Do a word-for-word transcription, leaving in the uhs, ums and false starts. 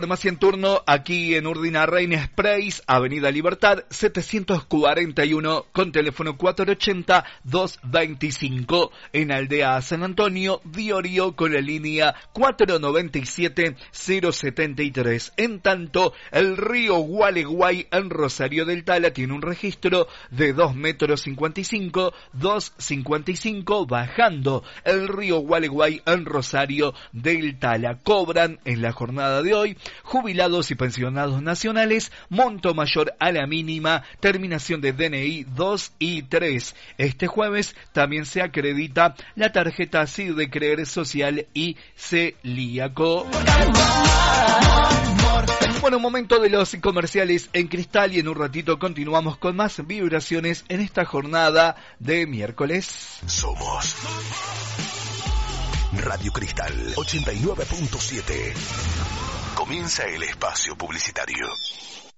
Farmacia en turno aquí en Urdinarrain Sprays, Avenida Libertad setecientos cuarenta y uno con teléfono cuatro ochenta, dos veinticinco. En Aldea San Antonio, Diorio con la línea cuatro noventa y siete, cero setenta y tres. En tanto, el río Gualeguay en Rosario del Tala tiene un registro de dos metros cincuenta y cinco, dos cincuenta y cinco, bajando el río Gualeguay en Rosario del Tala. Cobran en la jornada de hoy jubilados y pensionados nacionales, monto mayor a la mínima, terminación de D N I dos y tres. Este jueves también se acredita la tarjeta C I R de Creer Social y Celíaco. Bueno, un momento de los comerciales en Cristal y en un ratito continuamos con más vibraciones en esta jornada de miércoles. Somos Radio Cristal ochenta y nueve punto siete. Comienza el espacio publicitario.